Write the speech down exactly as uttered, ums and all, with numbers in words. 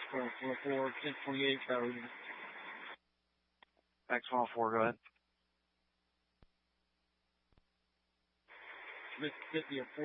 one oh four, ten twenty-eight, code. X one oh four, go ahead. Mississippi, a